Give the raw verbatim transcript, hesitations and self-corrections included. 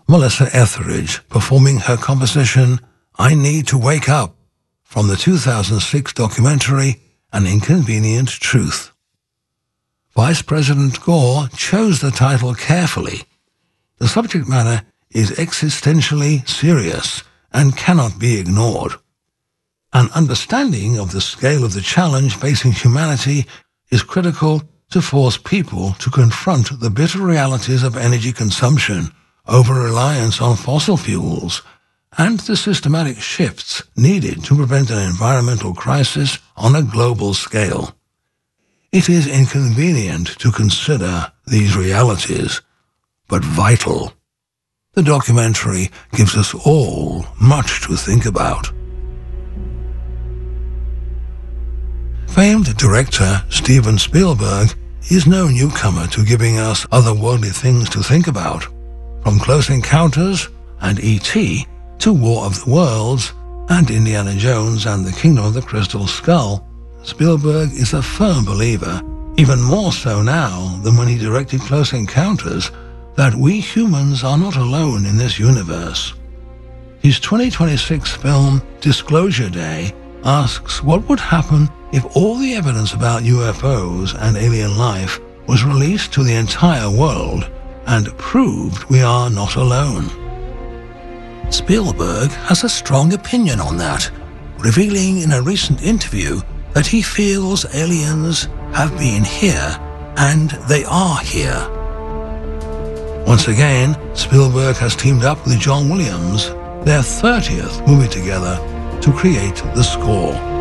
Melissa Etheridge performing her composition I Need to Wake Up from the two thousand six documentary An Inconvenient Truth. Vice President Gore chose the title carefully. The subject matter is existentially serious and cannot be ignored. An understanding of the scale of the challenge facing humanity is critical to force people to confront the bitter realities of energy consumption, over-reliance on fossil fuels, and the systematic shifts needed to prevent an environmental crisis on a global scale. It is inconvenient to consider these realities, but vital. The documentary gives us all much to think about. Famed director Steven Spielberg is no newcomer to giving us otherworldly things to think about. From Close Encounters and E T to War of the Worlds and Indiana Jones and the Kingdom of the Crystal Skull, Spielberg is a firm believer, even more so now than when he directed Close Encounters, that we humans are not alone in this universe. His twenty twenty-six film Disclosure Day asks what would happen if all the evidence about U F Os and alien life was released to the entire world and proved we are not alone. Spielberg has a strong opinion on that, revealing in a recent interview that he feels aliens have been here and they are here. Once again, Spielberg has teamed up with John Williams, their thirtieth movie together, to create the score.